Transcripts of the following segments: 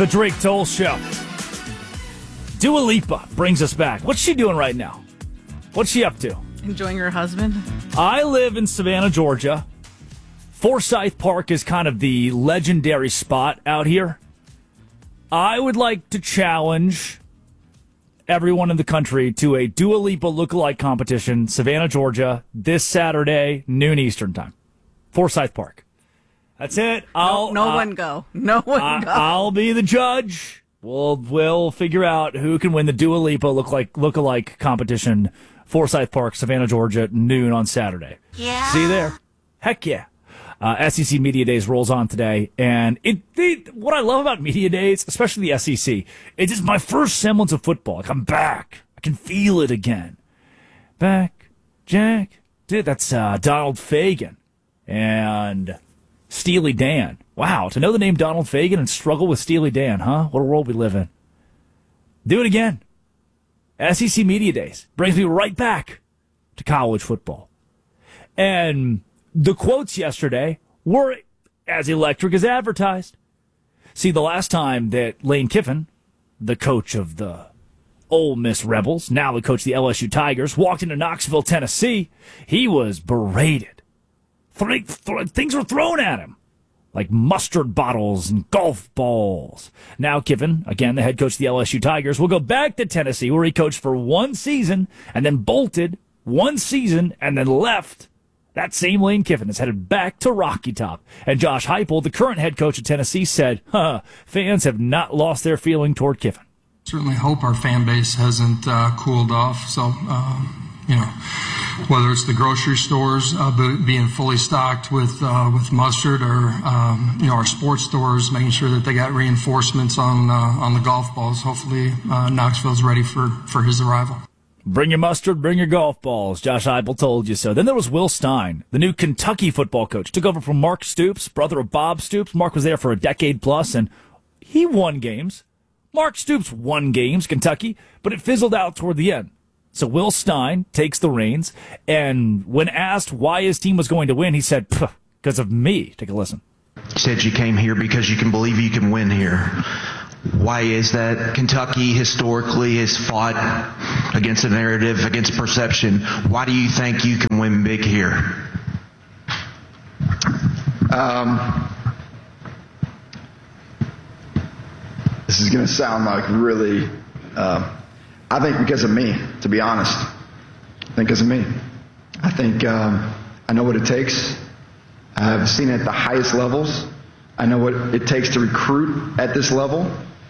The Drake Toll Show. Dua Lipa brings us back. What's she doing right now? What's she up to? Enjoying her husband? I live in Savannah, Georgia. Forsyth Park is kind of the legendary spot out here. I would like to challenge everyone in the country to a Dua Lipa lookalike competition, Savannah, Georgia, this Saturday, noon Eastern time. Forsyth Park. That's it. No one go. No one go. I'll be the judge. We'll figure out who can win the Dua Lipa lookalike competition, Forsyth Park, Savannah, Georgia, noon on Saturday. Yeah. See you there. Heck yeah. SEC Media Days rolls on today, and what I love about Media Days, especially the SEC, it's just my first semblance of football. Like, I'm back. I can feel it again. Back, Jack. Dude, that's Donald Fagen and Steely Dan. Wow, to know the name Donald Fagen and struggle with Steely Dan, huh? What a world we live in. Do it again. SEC Media Days brings me right back to college football. And the quotes yesterday were as electric as advertised. See, the last time that Lane Kiffin, the coach of the Ole Miss Rebels, now the coach of the LSU Tigers, walked into Knoxville, Tennessee, he was berated. Things were thrown at him, like mustard bottles and golf balls. Now Kiffin, again the head coach of the LSU Tigers, will go back to Tennessee, where he coached for one season and then bolted, one season and then left. That same Lane Kiffin is headed back to Rocky Top. And Josh Heupel, the current head coach of Tennessee, said, fans have not lost their feeling toward Kiffin. Certainly hope our fan base hasn't cooled off. So, whether it's the grocery stores being fully stocked with mustard, or our sports stores making sure that they got reinforcements on the golf balls. Hopefully, Knoxville's ready for his arrival. Bring your mustard, bring your golf balls. Josh Heupel told you so. Then there was Will Stein, the new Kentucky football coach. Took over from Mark Stoops, brother of Bob Stoops. Mark was there for a decade plus, and he won games. Mark Stoops won games, Kentucky, but it fizzled out toward the end. So Will Stein takes the reins, and when asked why his team was going to win, he said, because of me. Take a listen. You said you came here because you can believe you can win here. Why is that? Kentucky historically has fought against a narrative, against perception. Why do you think you can win big here? This is going to sound like really, I think because of me, to be honest. I think because of me. I think I know what it takes. I've seen it at the highest levels. I know what it takes to recruit at this level.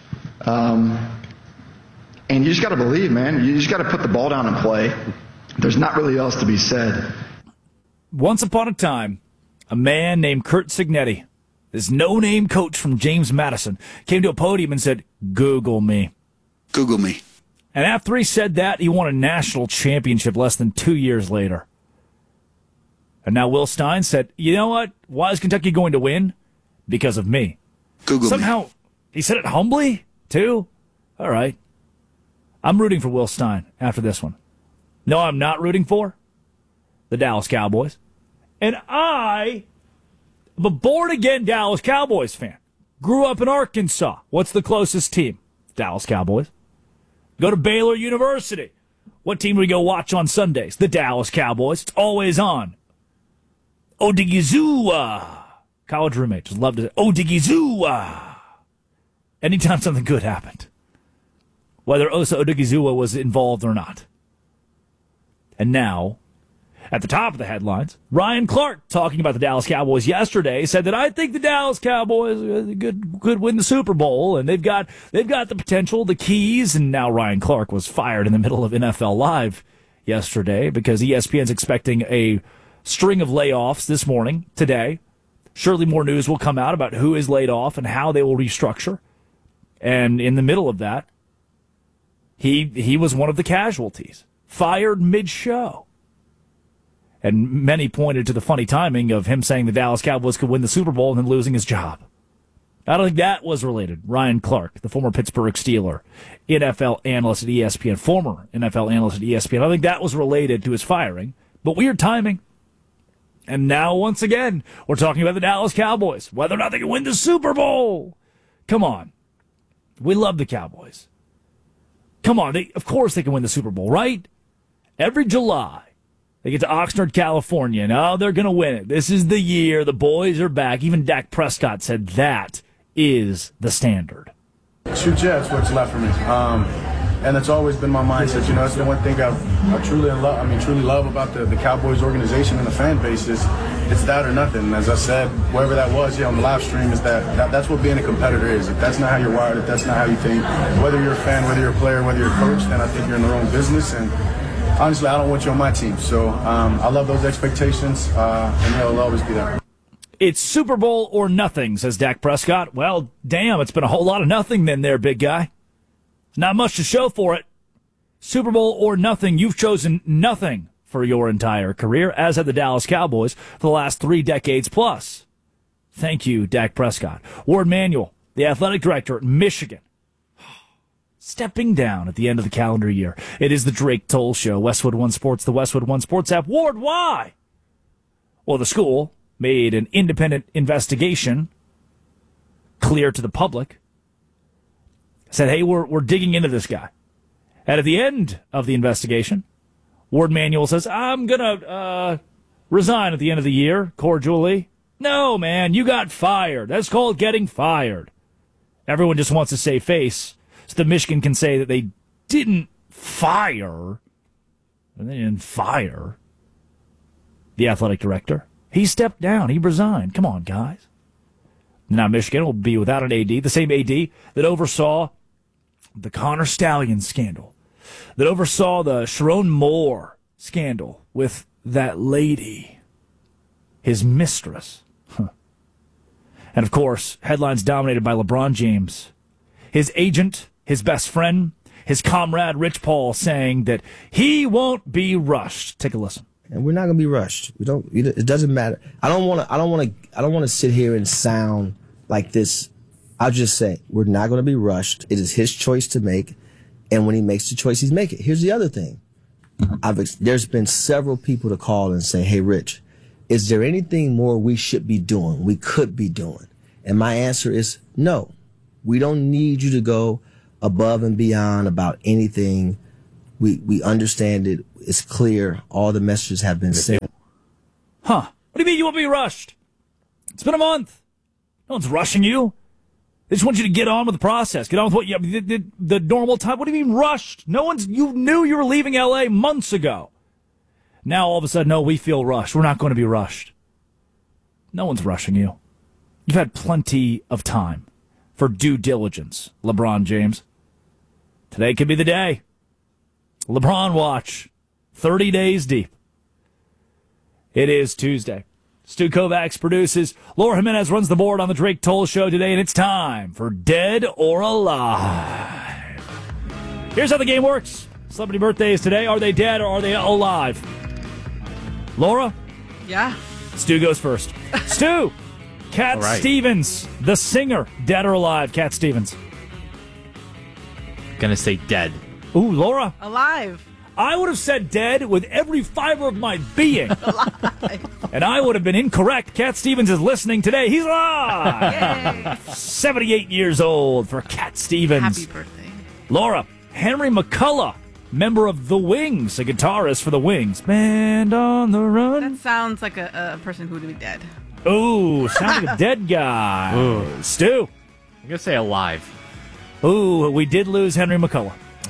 And you just got to believe, man. You just got to put the ball down and play. There's not really else to be said. Once upon a time, a man named Curt Cignetti, this no-name coach from James Madison, came to a podium and said, "Google me." Google me. And after he said that, he won a national championship less than 2 years later. And now Will Stein said, you know what? Why is Kentucky going to win? Because of me. Google Somehow, me. He said it humbly, too? All right. I'm rooting for Will Stein after this one. No, I'm not rooting for the Dallas Cowboys. And I am a born-again Dallas Cowboys fan. Grew up in Arkansas. What's the closest team? Dallas Cowboys. Go to Baylor University. What team do we go watch on Sundays? The Dallas Cowboys. It's always on. Odigizua. College roommate just loved it. Odigizua. Anytime something good happened. Whether Osa Odigizua was involved or not. And now, at the top of the headlines, Ryan Clark, talking about the Dallas Cowboys yesterday, said that I think the Dallas Cowboys could win the Super Bowl, and they've got the potential, the keys, and now Ryan Clark was fired in the middle of NFL Live yesterday because ESPN's expecting a string of layoffs this morning, today. Surely more news will come out about who is laid off and how they will restructure. And in the middle of that, he was one of the casualties, fired mid-show. And many pointed to the funny timing of him saying the Dallas Cowboys could win the Super Bowl and then losing his job. I don't think that was related. Ryan Clark, the former Pittsburgh Steeler, NFL analyst at ESPN, former NFL analyst at ESPN, I don't think that was related to his firing. But weird timing. And now, once again, we're talking about the Dallas Cowboys, whether or not they can win the Super Bowl. Come on. We love the Cowboys. Come on, of course they can win the Super Bowl, right? Every July, they get to Oxnard, California, and they're going to win it. This is the year. The boys are back. Even Dak Prescott said that is the standard. Shoot, yeah, it's what's left for me. And it's always been my mindset. You know, it's the one thing I truly love about the Cowboys organization and the fan base is it's that or nothing. And as I said, wherever that was, on the live stream, is that's what being a competitor is. If that's not how you're wired, if that's not how you think, whether you're a fan, whether you're a player, whether you're a coach, then I think you're in the wrong business. And honestly, I don't want you on my team. So I love those expectations, and they'll always be there. It's Super Bowl or nothing, says Dak Prescott. Well, damn, it's been a whole lot of nothing then there, big guy. Not much to show for it. Super Bowl or nothing. You've chosen nothing for your entire career, as have the Dallas Cowboys for the last 3 decades plus. Thank you, Dak Prescott. Ward Manuel, the athletic director at Michigan, stepping down at the end of the calendar year. It is the Drake Toll Show, Westwood One Sports, the Westwood One Sports app. Ward, why? Well, the school made an independent investigation clear to the public. Said, hey, we're digging into this guy. And at the end of the investigation, Ward Manuel says, I'm going to resign at the end of the year, cordially. No, man, you got fired. That's called getting fired. Everyone just wants to save face so that Michigan can say that they didn't fire. And they didn't fire the athletic director. He stepped down. He resigned. Come on, guys. Now Michigan will be without an AD, the same AD that oversaw the Connor Stallion scandal, that oversaw the Sharon Moore scandal with that lady, his mistress. And, of course, headlines dominated by LeBron James, his agent, his best friend, his comrade Rich Paul saying that he won't be rushed. Take a listen. And we're not going to be rushed. It doesn't matter. I don't want to sit here and sound like this. I'll just say we're not going to be rushed. It is his choice to make, and when he makes the choice, he's making it. Here's the other thing. There's been several people to call and say, hey, Rich, is there anything more we should be doing, we could be doing? And my answer is no. We don't need you to go above and beyond about anything. We understand it. It's clear. All the messages have been sent. Huh. What do you mean you won't be rushed? It's been a month. No one's rushing you. They just want you to get on with the process. Get on with the normal time. What do you mean rushed? You knew you were leaving L.A. months ago. Now all of a sudden, no, we feel rushed. We're not going to be rushed. No one's rushing you. You've had plenty of time for due diligence, LeBron James. Today could be the day. LeBron watch. 30 days deep. It is Tuesday. Stu Kovacs produces. Laura Jimenez runs the board on the Drake Toll Show today, and it's time for Dead or Alive. Here's how the game works. Celebrity birthdays today. Are they dead or are they alive? Laura? Yeah. Stu goes first. Stu! Cat right. Stevens, the singer. Dead or alive, Cat Stevens? Gonna say dead. Ooh, Laura? Alive. I would have said dead with every fiber of my being. Alive. And I would have been incorrect. Cat Stevens is listening today. He's alive. Yay. 78 years old for Cat Stevens. Happy birthday. Laura, Henry McCullough, member of The Wings, a guitarist for The Wings. Band on the Run. That sounds like a person who would be dead. Ooh, sounds like a dead guy. Ooh. Stu. I'm going to say alive. Ooh, we did lose Henry McCullough.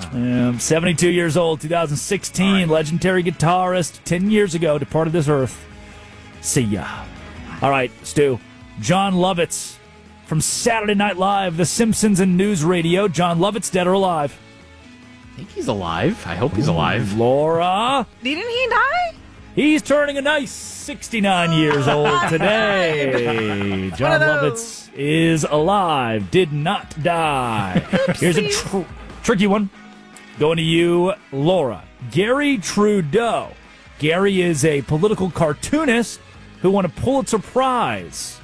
72 years old, 2016, right. Legendary guitarist, 10 years ago, departed this earth. See ya. All right, Stu. John Lovitz from Saturday Night Live, The Simpsons and News Radio. John Lovitz, dead or alive? I think he's alive. I hope he's alive. Laura? Didn't he die? He's turning a nice 69 years old today. John Lovitz is alive, did not die. Here's a tricky one. Going to you, Laura. Gary Trudeau. Gary is a political cartoonist who won a Pulitzer Prize.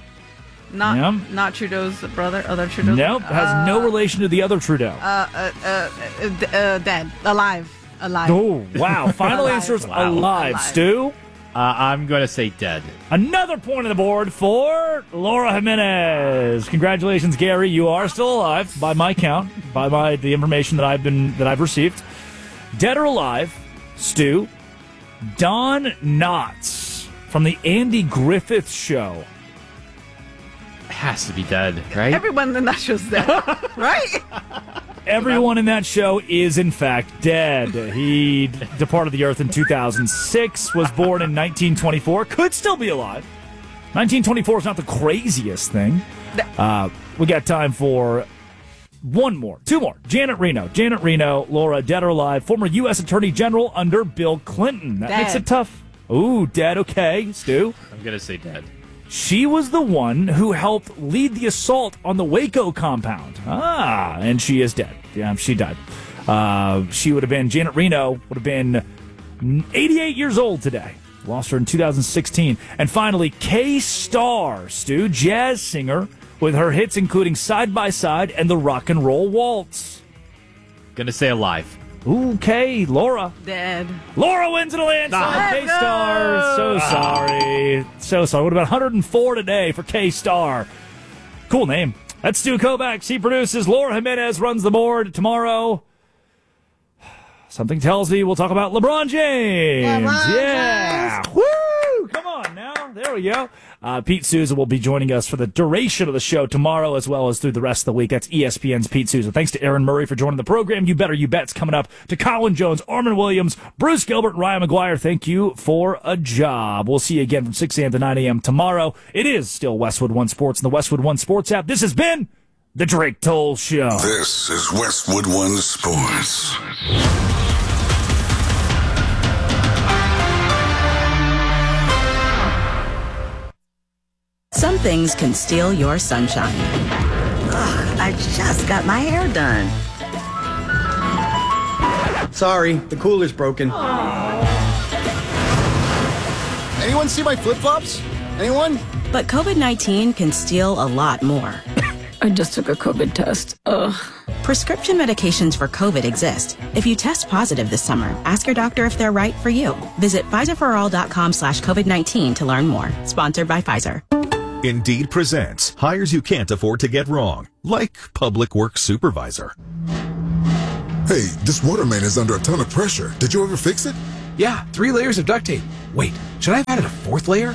Not Trudeau's brother, other Trudeau? Nope, has no relation to the other Trudeau. Dead. Alive. Oh, wow. Final answer is alive. Stu? I'm going to say dead. Another point on the board for Laura Jimenez. Congratulations, Gary. You are still alive by my count, by the information that I've received. Dead or alive, Stu, Don Knotts from the Andy Griffith Show. Has to be dead, right? Everyone in that show's dead, right? Everyone in that show is, in fact, dead. He departed the earth in 2006, was born in 1924, could still be alive. 1924 is not the craziest thing. We got time for two more. Janet Reno, Laura, dead or alive, former U.S. Attorney General under Bill Clinton. That makes it tough. Ooh, dead, okay. Stu? I'm going to say dead. She was the one who helped lead the assault on the Waco compound. And she is dead. Yeah, she died. Janet Reno would have been 88 years old today. Lost her in 2016. And finally, K-Star, Stu, jazz singer, with her hits including Side by Side and the Rock and Roll Waltz. Gonna say alive. Okay, Laura. Dead. Laura wins in a landslide. K-Star. So sorry. What about 104 today for K-Star? Cool name. That's Stu Kovacs. He produces. Laura Jimenez runs the board. Tomorrow, something tells me we'll talk about LeBron James. Yeah. Woo! Come on now. There we go. Pete Souza will be joining us for the duration of the show tomorrow as well as through the rest of the week. That's ESPN's Pete Souza. Thanks to Aaron Murray for joining the program. You Better You Bet's coming up. To Colin Jones, Armin Williams, Bruce Gilbert, and Ryan McGuire, thank you for a job. We'll see you again from 6 a.m. to 9 a.m. tomorrow. It is still Westwood One Sports and the Westwood One Sports app. This has been The Drake Toll Show. This is Westwood One Sports. Some things can steal your sunshine. Ugh, I just got my hair done. Sorry, the cooler's broken. Anyone see my flip-flops? Anyone? But COVID-19 can steal a lot more. I just took a COVID test. Ugh. Prescription medications for COVID exist. If you test positive this summer, ask your doctor if they're right for you. Visit PfizerForAll.com/COVID-19 to learn more. Sponsored by Pfizer. Indeed presents hires you can't afford to get wrong, like public works supervisor. Hey, this water main is under a ton of pressure. Did you ever fix it? Yeah, 3 layers of duct tape. Wait, should I have added a 4th layer?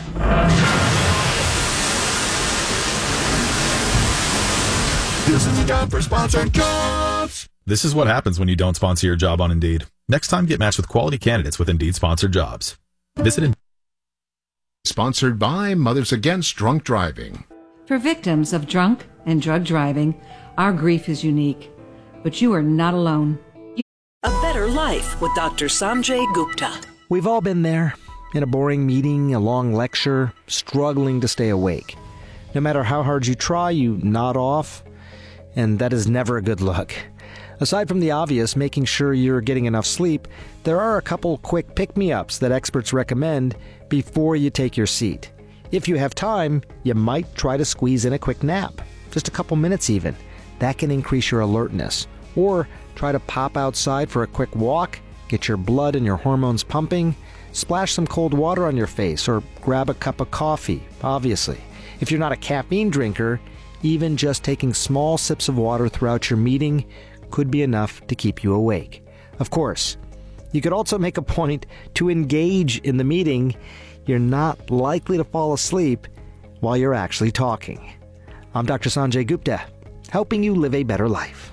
This is a job for sponsored jobs. This is what happens when you don't sponsor your job on Indeed. Next time, get matched with quality candidates with Indeed sponsored jobs. Visit Indeed. Sponsored by Mothers Against Drunk Driving. For victims of drunk and drug driving, our grief is unique, but you are not alone. A Better Life with Dr. Sanjay Gupta. We've all been there, in a boring meeting, a long lecture, struggling to stay awake. No matter how hard you try, you nod off, and that is never a good look. Aside from the obvious, making sure you're getting enough sleep, there are a couple quick pick-me-ups that experts recommend before you take your seat. If you have time, you might try to squeeze in a quick nap, just a couple minutes even. That can increase your alertness. Or try to pop outside for a quick walk, get your blood and your hormones pumping, splash some cold water on your face, or grab a cup of coffee, obviously. If you're not a caffeine drinker, even just taking small sips of water throughout your meeting could be enough to keep you awake. Of course, you could also make a point to engage in the meeting. You're not likely to fall asleep while you're actually talking. I'm Dr. Sanjay Gupta, helping you live a better life.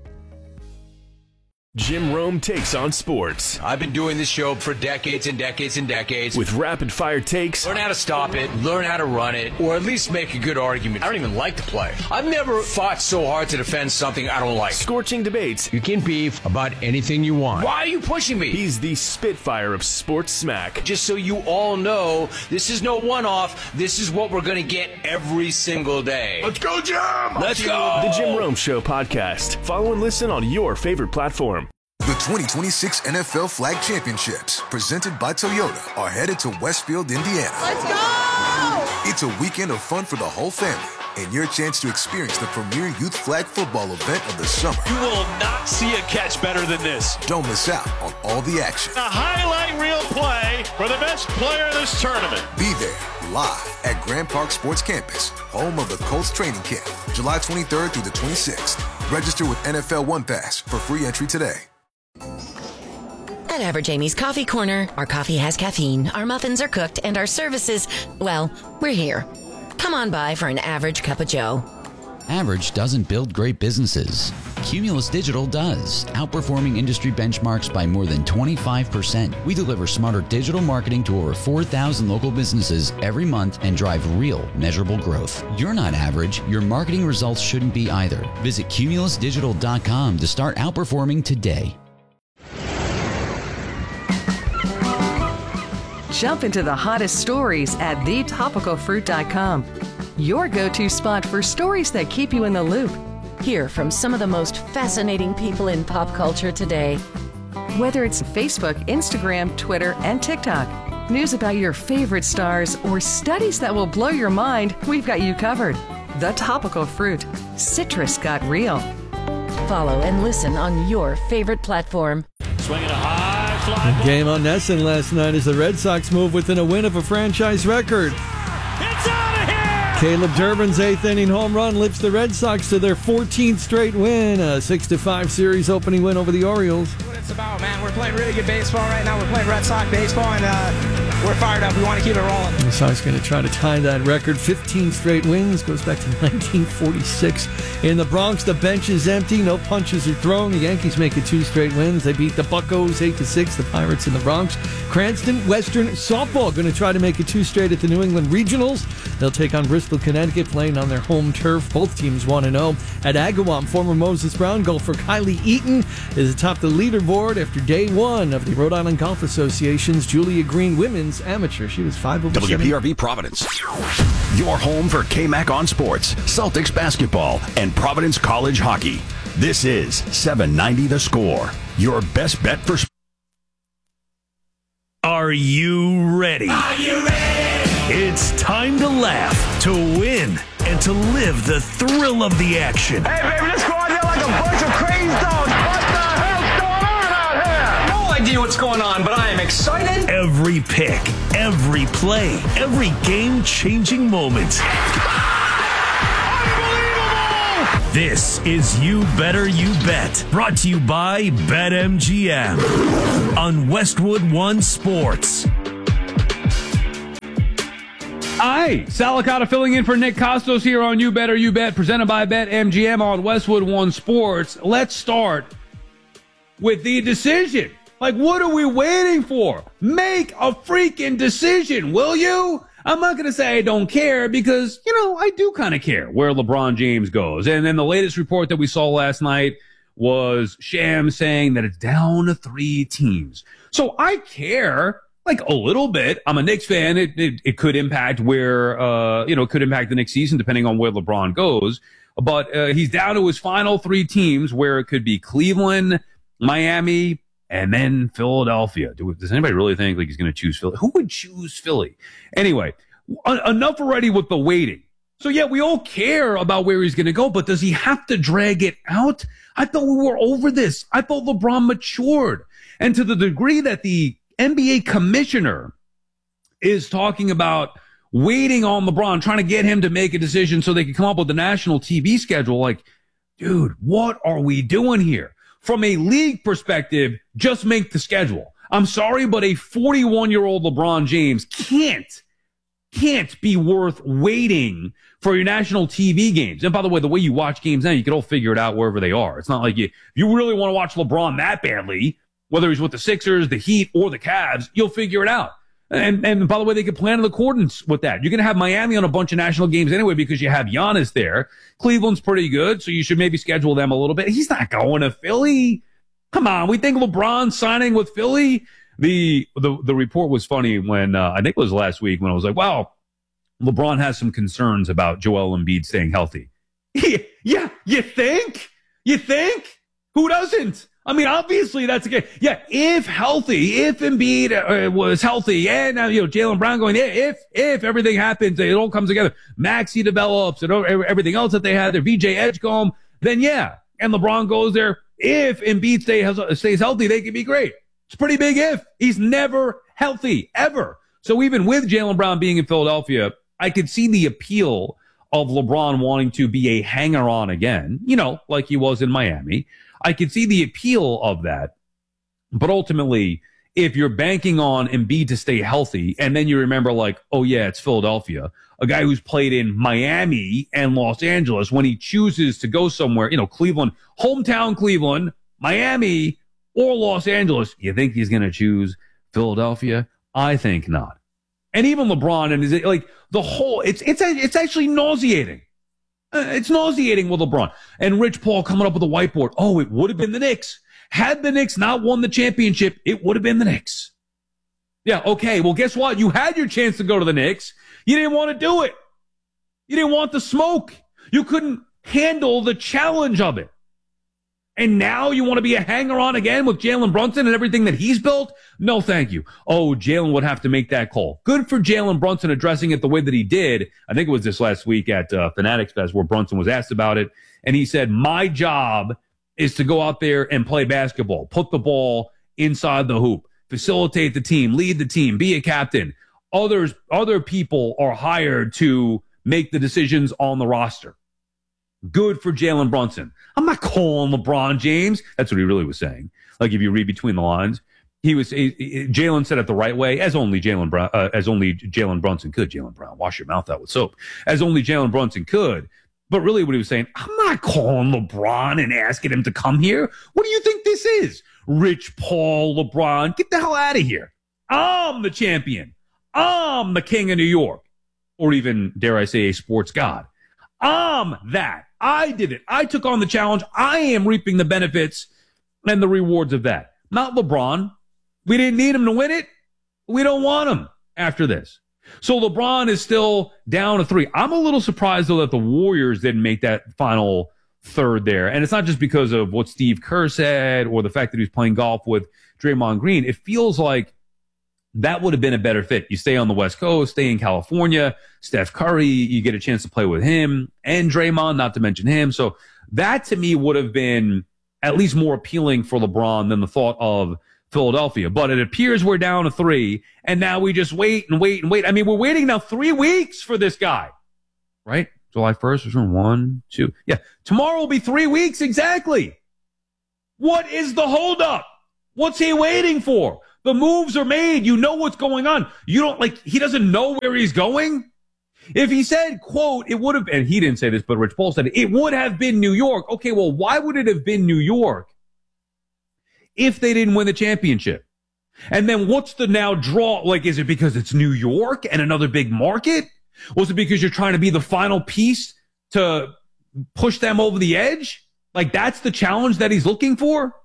Jim Rome takes on sports. I've been doing this show for decades and decades and decades. With rapid-fire takes. Learn how to stop it, learn how to run it, or at least make a good argument. I don't even like to play. I've never fought so hard to defend something I don't like. Scorching debates. You can beef about anything you want. Why are you pushing me? He's the Spitfire of sports smack. Just so you all know, this is no one-off. This is what we're going to get every single day. Let's go, Jim! Let's go! The Jim Rome Show podcast. Follow and listen on your favorite platform. The 2026 NFL Flag Championships, presented by Toyota, are headed to Westfield, Indiana. Let's go! It's a weekend of fun for the whole family. and your chance to experience the premier youth flag football event of the summer. You will not see a catch better than this. Don't miss out on all the action. A highlight reel play for the best player in this tournament. Be there live at Grand Park Sports Campus, home of the Colts training camp, July 23rd through the 26th. Register with NFL One Pass for free entry today. At Average Amy's Coffee Corner, our coffee has caffeine, our muffins are cooked, and our services, well, we're here. Come on by for an average cup of joe. Average doesn't build great businesses. Cumulus Digital does, outperforming industry benchmarks by more than 25%. We deliver smarter digital marketing to over 4,000 local businesses every month and drive real, measurable growth. You're not average. Your marketing results shouldn't be either. Visit cumulusdigital.com to start outperforming today. Jump into the hottest stories at thetopicalfruit.com. Your go-to spot for stories that keep you in the loop. Hear from some of the most fascinating people in pop culture today. Whether it's Facebook, Instagram, Twitter, and TikTok, news about your favorite stars, or studies that will blow your mind, we've got you covered. The Topical Fruit. Citrus got real. Follow and listen on your favorite platform. Swinging a high fly. Game on Nesson last night as the Red Sox move within a win of a franchise record. It's out of here! Caleb Durbin's 8th inning home run lifts the Red Sox to their 14th straight win, a 6-5 series opening win over the Orioles. What it's about, man. We're playing really good baseball right now. We're playing Red Sox baseball, and we're fired up. We want to keep it rolling. The Sox going to try to tie that record. 15 straight wins. Goes back to 1946. In the Bronx, the bench is empty. No punches are thrown. The Yankees make it 2 straight wins. They beat the Buccos 8-6. The Pirates in the Bronx. Cranston Western Softball going to try to make it 2 straight at the New England Regionals. They'll take on Bristol, Connecticut, playing on their home turf. Both teams 1-0. At Agawam, former Moses Brown golfer Kylie Eaton is atop the leaderboard after day 1 of the Rhode Island Golf Association's Julia Green Women's Amateur. She was 5 over 7. WPRB Providence. Your home for KMAC on sports, Celtics basketball, and Providence College hockey. This is 790 The Score. Your best bet for sports. Are you ready? Are you ready? It's time to laugh, to win, and to live the thrill of the action. Hey, baby, let's go out there like a bunch of crazy dogs. What the hell's going on out here? No idea what's going on, but I am excited. Every pick, every play, every game-changing moment. Unbelievable! This is You Better You Bet, brought to you by BetMGM on Westwood One Sports. Hi, Salicata filling in for Nick Costos here on You Better You Bet, presented by BetMGM on Westwood One Sports. Let's start with the decision. Like, what are we waiting for? Make a freaking decision, will you? I'm not going to say I don't care because, I do kind of care where LeBron James goes. And then the latest report that we saw last night was Shams saying that it's down to 3 teams. So I care. Like a little bit. I'm a Knicks fan. It could impact where, it could impact the next season depending on where LeBron goes. But he's down to his final 3 teams where it could be Cleveland, Miami, and then Philadelphia. Does anybody really think like he's going to choose Philly? Who would choose Philly? Anyway, enough already with the waiting. So yeah, we all care about where he's going to go, but does he have to drag it out? I thought we were over this. I thought LeBron matured. And to the degree that the NBA commissioner is talking about waiting on LeBron, trying to get him to make a decision so they can come up with the national TV schedule. Like, dude, what are we doing here? From a league perspective, just make the schedule. I'm sorry, but a 41-year-old LeBron James can't be worth waiting for your national TV games. And by the way, the way you watch games now, you can all figure it out wherever they are. It's not like you really want to watch LeBron that badly, whether he's with the Sixers, the Heat, or the Cavs, you'll figure it out. And by the way, they could plan in accordance with that. You're going to have Miami on a bunch of national games anyway because you have Giannis there. Cleveland's pretty good, so you should maybe schedule them a little bit. He's not going to Philly. Come on, we think LeBron's signing with Philly? The report was funny when, I think it was last week, when I was like, wow, LeBron has some concerns about Joel Embiid staying healthy. Yeah, you think? Who doesn't? I mean, obviously that's the case. Yeah, if healthy, if Embiid was healthy, and now, Jaylen Brown going, if everything happens, it all comes together, Maxey develops, and everything else that they had, their VJ Edgecombe, then yeah. And LeBron goes there. If Embiid stays healthy, they can be great. It's a pretty big if. He's never healthy, ever. So even with Jaylen Brown being in Philadelphia, I could see the appeal of LeBron wanting to be a hanger-on again, like he was in Miami. I could see the appeal of that. But ultimately, if you're banking on Embiid to stay healthy, and then you remember oh yeah, it's Philadelphia, a guy who's played in Miami and Los Angeles, when he chooses to go somewhere, Cleveland, hometown Cleveland, Miami, or Los Angeles, you think he's going to choose Philadelphia? I think not. And even LeBron, and the whole, it's actually nauseating. It's nauseating with LeBron. And Rich Paul coming up with a whiteboard. Oh, it would have been the Knicks. Had the Knicks not won the championship, it would have been the Knicks. Yeah, okay. Well, guess what? You had your chance to go to the Knicks. You didn't want to do it. You didn't want the smoke. You couldn't handle the challenge of it. And now you want to be a hanger-on again with Jalen Brunson and everything that he's built? No, thank you. Oh, Jalen would have to make that call. Good for Jalen Brunson addressing it the way that he did. I think it was this last week at Fanatics Fest where Brunson was asked about it. And he said, my job is to go out there and play basketball, put the ball inside the hoop, facilitate the team, lead the team, be a captain. Other people are hired to make the decisions on the roster. Good for Jalen Brunson. I'm not calling LeBron James. That's what he really was saying. If you read between the lines, Jalen said it the right way, as only Jalen Brunson could. Jalen Brown, wash your mouth out with soap, as only Jalen Brunson could. But really, what he was saying, I'm not calling LeBron and asking him to come here. What do you think this is? Rich Paul, LeBron, get the hell out of here. I'm the champion. I'm the king of New York, or even dare I say, a sports god. I'm that. I did it. I took on the challenge. I am reaping the benefits and the rewards of that. Not LeBron. We didn't need him to win it. We don't want him after this. So LeBron is still down to 3. I'm a little surprised, though, that the Warriors didn't make that final third there. And it's not just because of what Steve Kerr said or the fact that he was playing golf with Draymond Green. It feels like that would have been a better fit. You stay on the West Coast, stay in California. Steph Curry, you get a chance to play with him and Draymond, not to mention him. So that to me would have been at least more appealing for LeBron than the thought of Philadelphia. But it appears we're down to 3, and now we just wait and wait and wait. I mean, we're waiting now 3 weeks for this guy, right? July 1st, 1, 2. Yeah, tomorrow will be 3 weeks exactly. What is the holdup? What's he waiting for? The moves are made. You know what's going on. You don't he doesn't know where he's going. If he said, quote, it would have, and he didn't say this, but Rich Paul said it would have been New York. Okay, well, why would it have been New York if they didn't win the championship? And then what's the now draw? Is it because it's New York and another big market? Was it because you're trying to be the final piece to push them over the edge? That's the challenge that he's looking for?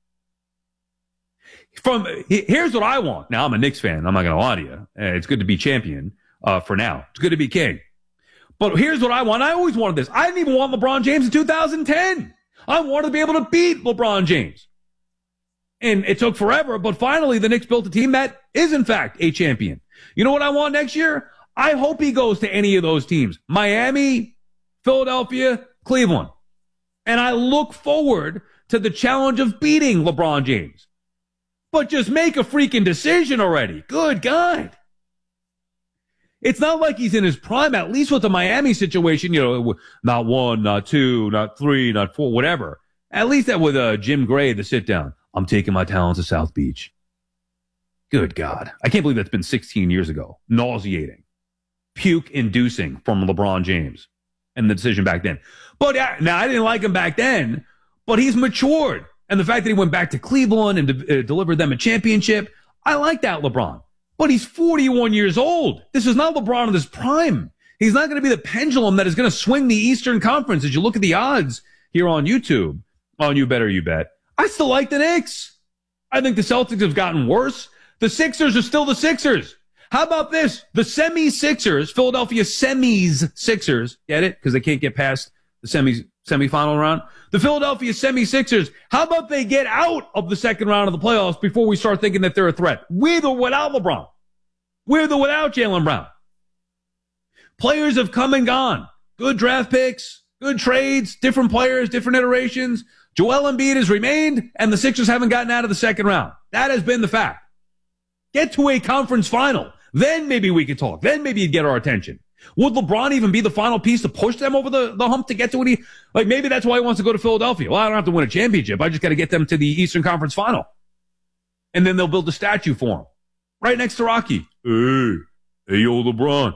Here's what I want. Now, I'm a Knicks fan. I'm not going to lie to you. It's good to be champion for now. It's good to be king. But here's what I want. I always wanted this. I didn't even want LeBron James in 2010. I wanted to be able to beat LeBron James. And it took forever, but finally the Knicks built a team that is, in fact, a champion. You know what I want next year? I hope he goes to any of those teams. Miami, Philadelphia, Cleveland. And I look forward to the challenge of beating LeBron James. But just make a freaking decision already. Good God. It's not like he's in his prime, at least with the Miami situation, not 1, not 2, not 3, not 4, whatever. At least that with Jim Gray, the sit down. I'm taking my talents to South Beach. Good God. I can't believe that's been 16 years ago. Nauseating. Puke-inducing from LeBron James. And the decision back then. But now, I didn't like him back then, but he's matured. And the fact that he went back to Cleveland and delivered them a championship, I like that, LeBron. But he's 41 years old. This is not LeBron in his prime. He's not going to be the pendulum that is going to swing the Eastern Conference. As you look at the odds here on YouTube, on You Better You Bet, I still like the Knicks. I think the Celtics have gotten worse. The Sixers are still the Sixers. How about this? The semis Sixers, Philadelphia semis Sixers, get it? Because they can't get past the semis semifinal round. The Philadelphia 76ers, how about they get out of the second round of the playoffs before we start thinking that they're a threat? With or without LeBron. With or without Jaylen Brown. Players have come and gone. Good draft picks, good trades, different players, different iterations. Joel Embiid has remained, and the Sixers haven't gotten out of the second round. That has been the fact. Get to a conference final. Then maybe we could talk. Then maybe you'd get our attention. Would LeBron even be the final piece to push them over the hump to get to what he... Like, maybe that's why he wants to go to Philadelphia. Well, I don't have to win a championship. I just got to get them to the Eastern Conference final. And then they'll build a statue for him. Right next to Rocky. Hey, yo, LeBron.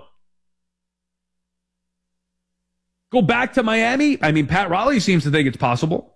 Go back to Miami. I mean, Pat Riley seems to think it's possible.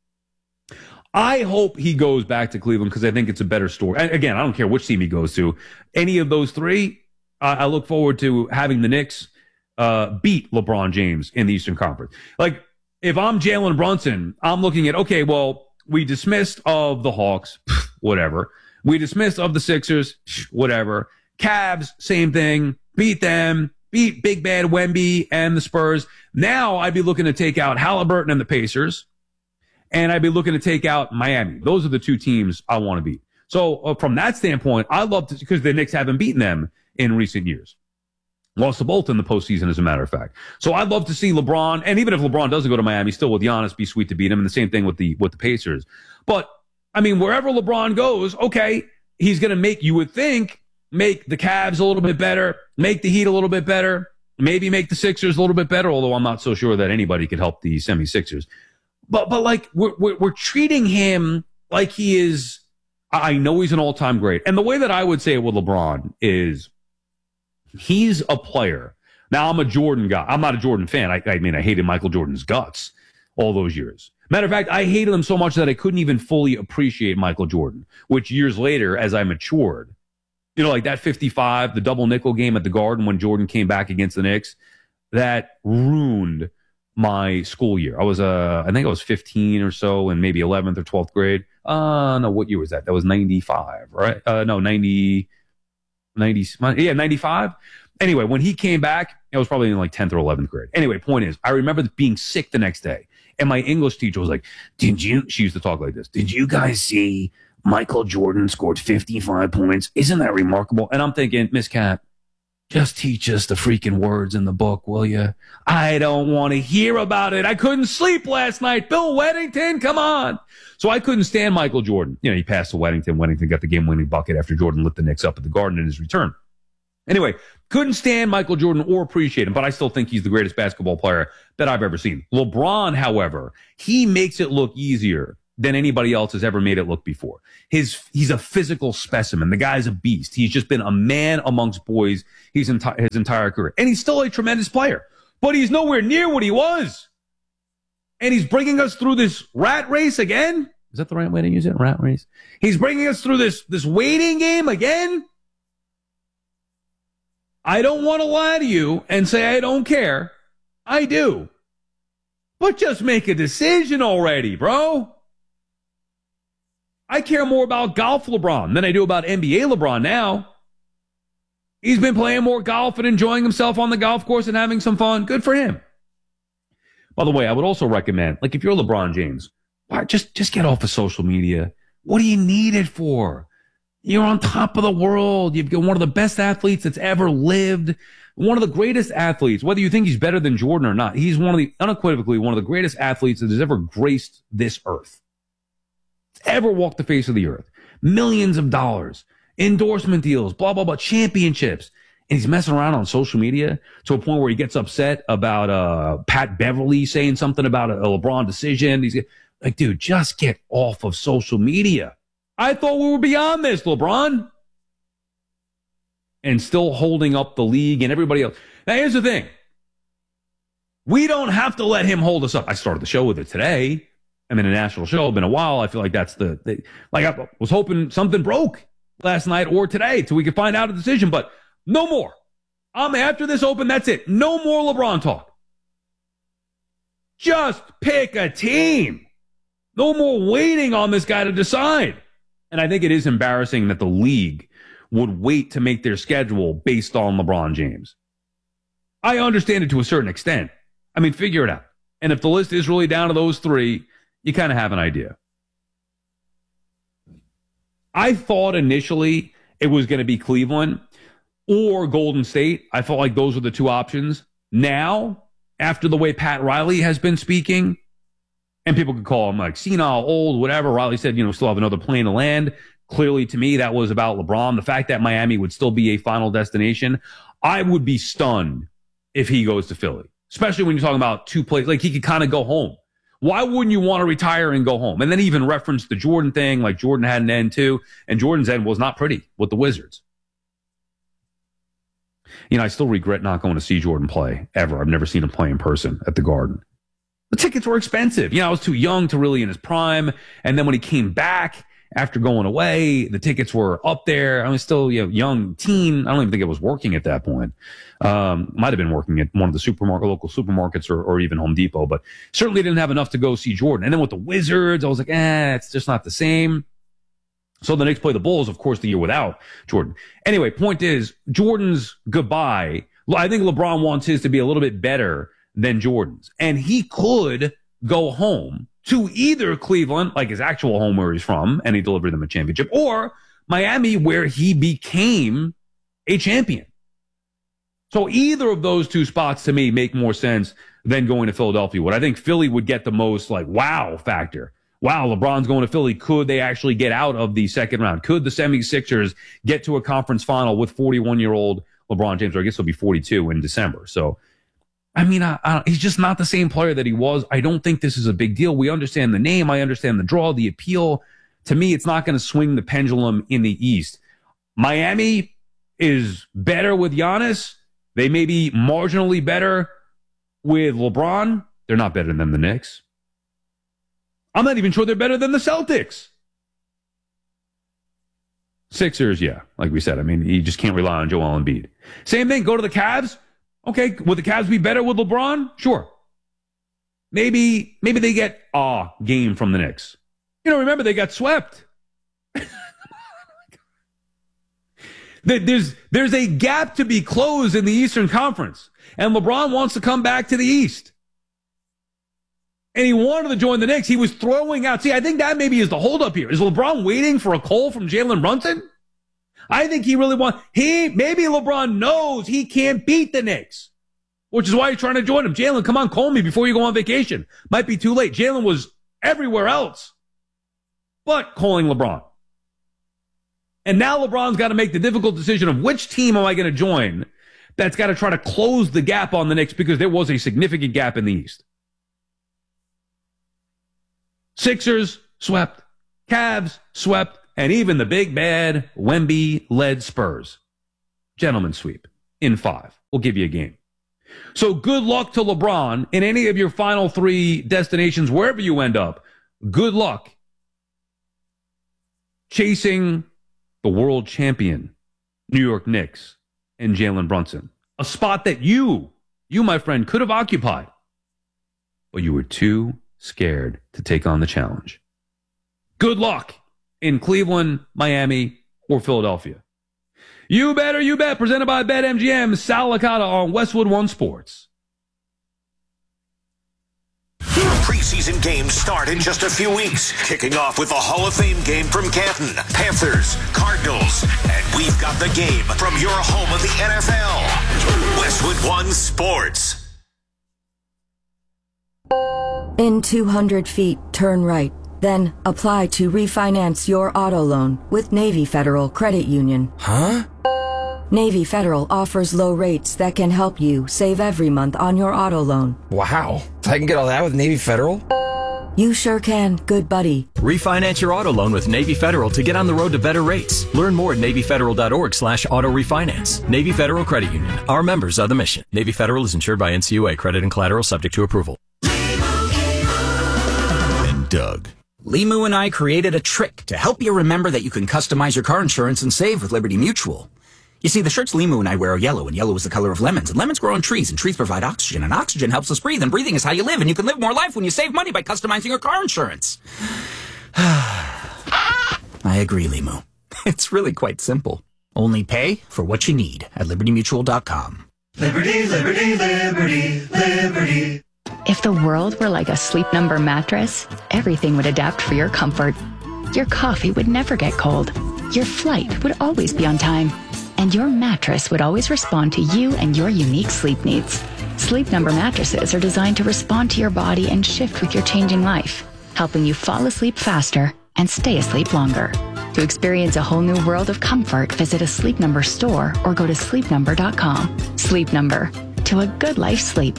I hope he goes back to Cleveland because I think it's a better story. And again, I don't care which team he goes to. Any of those three, I look forward to having the Knicks beat LeBron James in the Eastern Conference. Like, if I'm Jalen Brunson, I'm looking at, okay, well, we dismissed of the Hawks, whatever. We dismissed of the Sixers, whatever. Cavs, same thing. Beat them. Beat Big Bad Wemby and the Spurs. Now I'd be looking to take out Halliburton and the Pacers. And I'd be looking to take out Miami. Those are the two teams I want to beat. So from that standpoint, I love to, because the Knicks haven't beaten them in recent years. Lost to both in the postseason, as a matter of fact. So I'd love to see LeBron, and even if LeBron doesn't go to Miami, still with Giannis, be sweet to beat him. And the same thing with the Pacers. But, I mean, wherever LeBron goes, okay, he's going to make, you would think, make the Cavs a little bit better, make the Heat a little bit better, maybe make the Sixers a little bit better, although I'm not so sure that anybody could help the 76ers. But like, we're treating him like he is, I know he's an all-time great. And the way that I would say it with LeBron is he's a player. Now, I'm a Jordan guy. I'm not a Jordan fan. I mean, I hated Michael Jordan's guts all those years. Matter of fact, I hated him so much that I couldn't even fully appreciate Michael Jordan, which years later, as I matured, you know, like that 55, the double nickel game at the Garden when Jordan came back against the Knicks, that ruined my school year. I was, I think I was 15 or so in maybe 11th or 12th grade. No, what year was that? That was 95, right? No, 90, yeah, 95. Anyway, when he came back, I was probably in like 10th or 11th grade. Anyway, point is, I remember being sick the next day. And my English teacher was like, she used to talk like this. Did you guys see Michael Jordan scored 55 points? Isn't that remarkable? And I'm thinking, Miss Cat, just teach us the freaking words in the book, will you? I don't want to hear about it. I couldn't sleep last night. Bill Weddington, come on. So I couldn't stand Michael Jordan. You know, he passed to Weddington. Weddington got the game-winning bucket after Jordan lit the Knicks up at the Garden in his return. Anyway, couldn't stand Michael Jordan or appreciate him, but I still think he's the greatest basketball player that I've ever seen. LeBron, however, he makes it look easier than anybody else has ever made it look before. He's a physical specimen. The guy's a beast. He's just been a man amongst boys his entire career. And he's still a tremendous player, but he's nowhere near what he was. And he's bringing us through this rat race again. Is that the right way to use it? Rat race. He's bringing us through this waiting game again. I don't want to lie to you and say I don't care. I do. But just make a decision already, bro. I care more about golf LeBron than I do about NBA LeBron now. He's been playing more golf and enjoying himself on the golf course and having some fun. Good for him. By the way, I would also recommend, like, if you're LeBron James, just get off of social media. What do you need it for? You're on top of the world. You've got one of the best athletes that's ever lived. One of the greatest athletes, whether you think he's better than Jordan or not. He's unequivocally one of the greatest athletes that has ever graced this earth. Ever walked the face of the earth. Millions of dollars, endorsement deals, blah, blah, blah, championships. And he's messing around on social media to a point where he gets upset about Pat Beverly saying something about a LeBron decision. He's like, dude, just get off of social media. I thought we were beyond this, LeBron. And still holding up the league and everybody else. Now, here's the thing. We don't have to let him hold us up. I started the show with it today. I'm in a national show. Been a while. I feel like that's like I was hoping something broke last night or today till we could find out a decision, but no more. After this Open, that's it. No more LeBron talk. Just pick a team. No more waiting on this guy to decide. And I think it is embarrassing that the league would wait to make their schedule based on LeBron James. I understand it to a certain extent. I mean, figure it out. And if the list is really down to those three, you kind of have an idea. I thought initially it was going to be Cleveland or Golden State. I felt like those were the two options. Now, after the way Pat Riley has been speaking, and people could call him like senile, old, whatever. Riley said, still have another plane to land. Clearly, to me, that was about LeBron. The fact that Miami would still be a final destination, I would be stunned if he goes to Philly, especially when you're talking about two plays. Like, he could kind of go home. Why wouldn't you want to retire and go home? And then even reference the Jordan thing, like Jordan had an end too, and Jordan's end was not pretty with the Wizards. I still regret not going to see Jordan play ever. I've never seen him play in person at the Garden. The tickets were expensive. I was too young to really in his prime. And then when he came back after going away, the tickets were up there. I was still young teen. I don't even think I was working at that point. Might have been working at one of the local supermarkets or even Home Depot, but certainly didn't have enough to go see Jordan. And then with the Wizards, I was like, it's just not the same. So the Knicks play the Bulls, of course, the year without Jordan. Anyway, point is, Jordan's goodbye. I think LeBron wants his to be a little bit better than Jordan's. And he could go home to either Cleveland, like his actual home where he's from, and he delivered them a championship, or Miami, where he became a champion. So either of those two spots, to me, make more sense than going to Philadelphia would. I think Philly would get the most, wow factor. Wow, LeBron's going to Philly. Could they actually get out of the second round? Could the 76ers get to a conference final with 41-year-old LeBron James? Or I guess he'll be 42 in December. So, he's just not the same player that he was. I don't think this is a big deal. We understand the name. I understand the draw, the appeal. To me, it's not going to swing the pendulum in the East. Miami is better with Giannis. They may be marginally better with LeBron. They're not better than the Knicks. I'm not even sure they're better than the Celtics. Sixers, yeah, like we said. You just can't rely on Joel Embiid. Same thing, go to the Cavs. Okay, would the Cavs be better with LeBron? Sure. Maybe they get a game from the Knicks. Remember, they got swept. There's a gap to be closed in the Eastern Conference, and LeBron wants to come back to the East. And he wanted to join the Knicks. He was throwing out. See, I think that maybe is the holdup here. Is LeBron waiting for a call from Jalen Brunson? I think he really wants. Maybe LeBron knows he can't beat the Knicks, which is why he's trying to join him. Jalen, come on, call me before you go on vacation. Might be too late. Jalen was everywhere else but calling LeBron. And now LeBron's got to make the difficult decision of which team am I going to join that's got to try to close the gap on the Knicks, because there was a significant gap in the East. Sixers swept, Cavs swept, and even the big bad Wemby-led Spurs. Gentlemen sweep in 5. We'll give you a game. So good luck to LeBron in any of your final 3 destinations, wherever you end up. Good luck chasing the world champion New York Knicks and Jalen Brunson. A spot that you, my friend, could have occupied, but you were too scared to take on the challenge. Good luck in Cleveland, Miami, or Philadelphia. You Bet, presented by BetMGM. Sal Licata on Westwood One Sports. Preseason games start in just a few weeks, kicking off with the Hall of Fame game from Canton, Panthers, Cardinals, and we've got the game from your home of the NFL, Westwood One Sports. In 200 feet, turn right. Then apply to refinance your auto loan with Navy Federal Credit Union. Huh? Navy Federal offers low rates that can help you save every month on your auto loan. Wow. I can get all that with Navy Federal? You sure can, good buddy. Refinance your auto loan with Navy Federal to get on the road to better rates. Learn more at NavyFederal.org/auto refinance. Navy Federal Credit Union. Our members are the mission. Navy Federal is insured by NCUA. Credit and collateral subject to approval. And Doug. Limu and I created a trick to help you remember that you can customize your car insurance and save with Liberty Mutual. You see, the shirts Limu and I wear are yellow, and yellow is the color of lemons, and lemons grow on trees, and trees provide oxygen, and oxygen helps us breathe, and breathing is how you live, and you can live more life when you save money by customizing your car insurance. I agree, Limu. It's really quite simple. Only pay for what you need at LibertyMutual.com. Liberty, liberty, liberty, liberty. If the world were like a Sleep Number mattress, everything would adapt for your comfort. Your coffee would never get cold. Your flight would always be on time. And your mattress would always respond to you and your unique sleep needs. Sleep Number mattresses are designed to respond to your body and shift with your changing life, helping you fall asleep faster and stay asleep longer. To experience a whole new world of comfort, visit a Sleep Number store or go to sleepnumber.com. Sleep Number. To a good life sleep.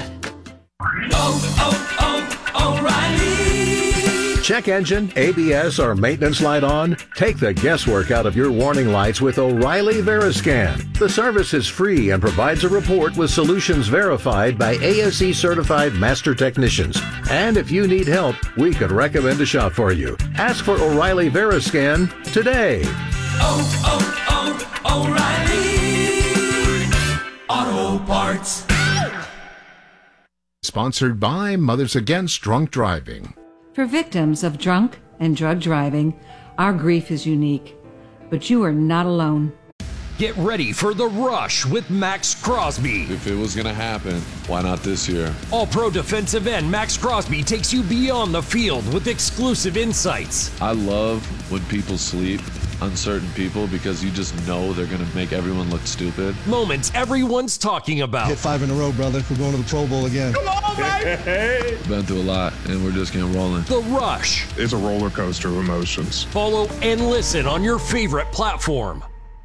O'Reilly. Check engine, ABS, or maintenance light on? Take the guesswork out of your warning lights with O'Reilly Veriscan. The service is free and provides a report with solutions verified by ASE certified master technicians. And if you need help, we could recommend a shop for you. Ask for O'Reilly Veriscan today. O'Reilly Auto Parts. Sponsored by Mothers Against Drunk Driving. For victims of drunk and drug driving, our grief is unique, but you are not alone. Get ready for The Rush with Max Crosby. If it was going to happen, why not this year? All-pro defensive end Max Crosby takes you beyond the field with exclusive insights. I love when people sleep on certain people because you just know they're going to make everyone look stupid. Moments everyone's talking about. Hit 5 in a row, brother. We're going to the Pro Bowl again. Come on, baby! Been through a lot, and we're just getting rolling. The Rush. It's a roller coaster of emotions. Follow and listen on your favorite platform.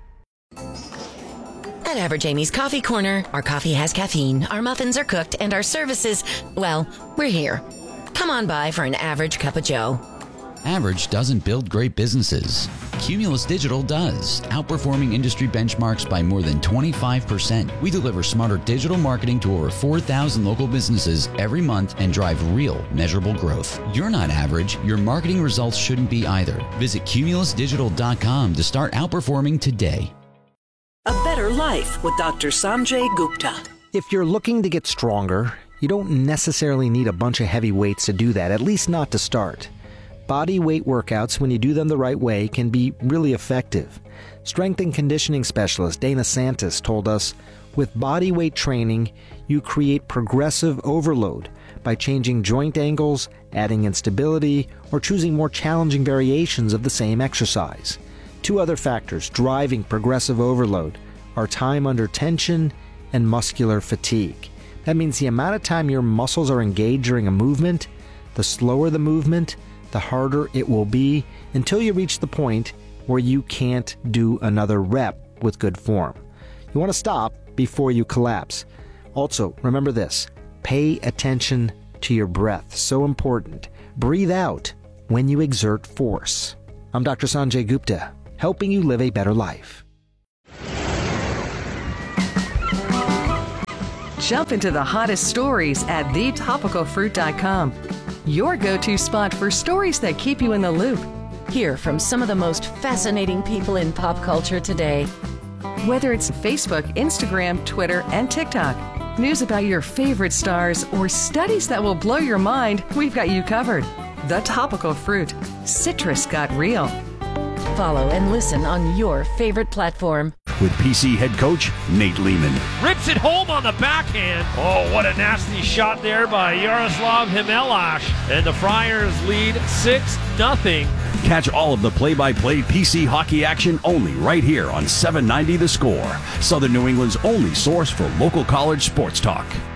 At Average Amy's Coffee Corner, our coffee has caffeine, our muffins are cooked, and our services, well, we're here. Come on by for an average cup of joe. Average doesn't build great businesses. Cumulus Digital does, outperforming industry benchmarks by more than 25%. We deliver smarter digital marketing to over 4,000 local businesses every month and drive real, measurable growth. You're not average. Your marketing results shouldn't be either. Visit cumulusdigital.com to start outperforming today. A better life with Dr. Sanjay Gupta. If you're looking to get stronger, you don't necessarily need a bunch of heavy weights to do that, at least not to start. Body weight workouts, when you do them the right way, can be really effective. Strength and conditioning specialist Dana Santis told us, with body weight training, you create progressive overload by changing joint angles, adding instability, or choosing more challenging variations of the same exercise. Two other factors driving progressive overload are time under tension and muscular fatigue. That means the amount of time your muscles are engaged during a movement, the slower the movement, the harder it will be until you reach the point where you can't do another rep with good form. You want to stop before you collapse. Also, remember this, pay attention to your breath. So important. Breathe out when you exert force. I'm Dr. Sanjay Gupta, helping you live a better life. Jump into the hottest stories at thetopicalfruit.com. Your go-to spot for stories that keep you in the loop. Hear from some of the most fascinating people in pop culture today. Whether it's Facebook, Instagram, Twitter, and TikTok, news about your favorite stars, or studies that will blow your mind, we've got you covered. The Topical Fruit. Citrus got real. Follow and listen on your favorite platform. With PC head coach Nate Lehman. Rips it home on the backhand. Oh, what a nasty shot there by Yaroslav Himelash. And the Friars lead 6-0. Catch all of the play-by-play PC hockey action only right here on 790 The Score, Southern New England's only source for local college sports talk.